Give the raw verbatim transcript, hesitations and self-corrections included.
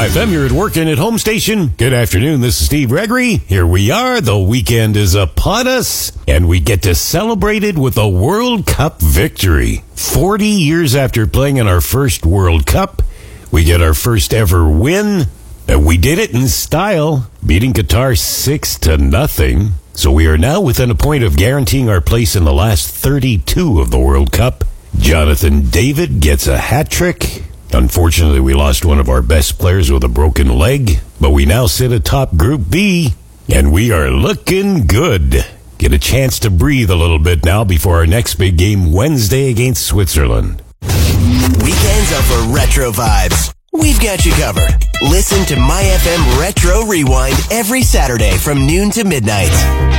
My F M, you're at work and at home station. Good afternoon, this is Steve Gregory. Here we are, the weekend is upon us, and we get to celebrate it with a World Cup victory. forty years after playing in our first World Cup, we get our first ever win, and we did it in style, beating Qatar six to nothing. So we are now within a point of guaranteeing our place in the last thirty-two of the World Cup. Jonathan David gets a hat trick. Unfortunately, we lost one of our best players with a broken leg, but we now sit atop Group B, and we are looking good. Get a chance to breathe a little bit now before our next big game Wednesday against Switzerland. Weekends are for retro vibes. We've got you covered. Listen to My F M Retro Rewind every Saturday from noon to midnight.